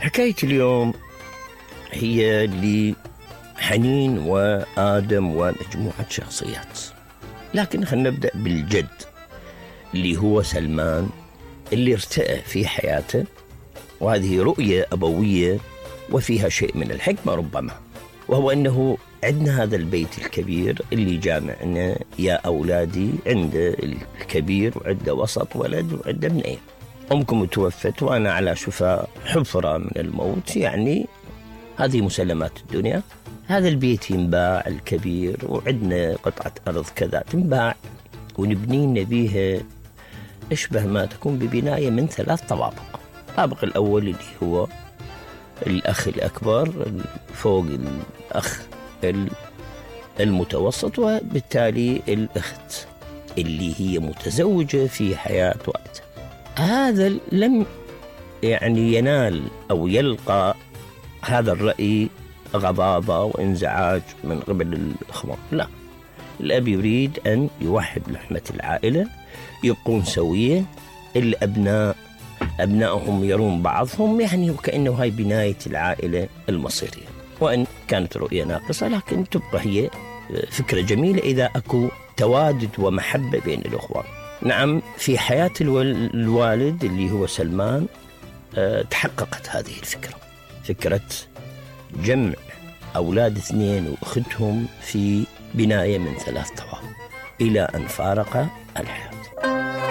حكاية اليوم هي لحنين وآدم ومجموعة شخصيات، لكن خلينا نبدأ بالجد اللي هو سلمان، اللي ارتأى في حياته، وهذه رؤية أبوية وفيها شيء من الحكمة ربما، وهو أنه عندنا هذا البيت الكبير اللي جامعنا يا أولادي، عنده الكبير وعنده وسط ولد وعنده ابنين. أمكم توفت وأنا على شفا حفرة من الموت، يعني هذه مسلمات الدنيا. هذا البيت ينباع الكبير، وعندنا قطعة أرض كذا تنباع، ونبني بيها اشبه ما تكون ببناية من 3 طوابق. الطابق الأول اللي هو الأخ الأكبر، فوق الأخ المتوسط، وبالتالي الأخت اللي هي متزوجة في حياة وقتها. هذا لم ينال أو يلقى هذا الرأي غضاضة وانزعاج من قبل الإخوان، لا، الأب يريد أن يوحد لحمة العائلة، يبقون سوية، الأبناء أبنائهم يرون بعضهم، يعني وكأنه هاي بناية العائلة المصيرية. وإن كانت رؤية ناقصة، لكن تبقى هي فكرة جميلة إذا أكو توادد ومحبة بين الأخوان. نعم، في حياة الوالد اللي هو سلمان تحققت هذه الفكرة، فكرة جمع أولاد 2 وأختهم في بناية من 3 طوابق، إلى أن فارق الحياة.